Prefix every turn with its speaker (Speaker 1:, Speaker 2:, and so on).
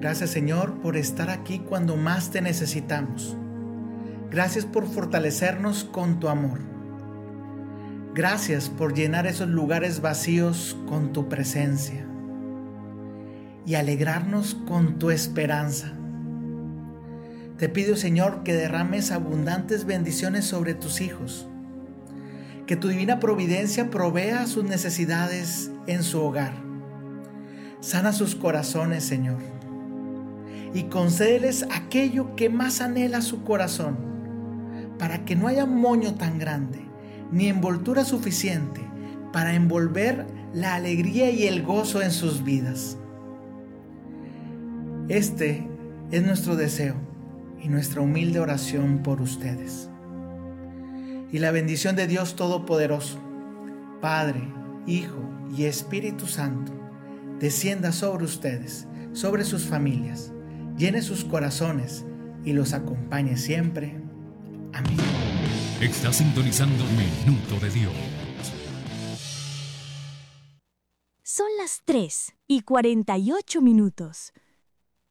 Speaker 1: Gracias, Señor, por estar aquí cuando más te necesitamos. Gracias por fortalecernos con tu amor. Gracias por llenar esos lugares vacíos con tu presencia y alegrarnos con tu esperanza. Te pido, Señor, que derrames abundantes bendiciones sobre tus hijos, que tu divina providencia provea sus necesidades en su hogar. Sana sus corazones, Señor, y concédeles aquello que más anhela su corazón, para que no haya moño tan grande, ni envoltura suficiente para envolver la alegría y el gozo en sus vidas. Este es nuestro deseo y nuestra humilde oración por ustedes. Y la bendición de Dios Todopoderoso, Padre, Hijo y Espíritu Santo, descienda sobre ustedes, sobre sus familias, llene sus corazones y los acompañe siempre. Amén.
Speaker 2: Está sintonizando Minuto de Dios.
Speaker 3: Son las 3:48.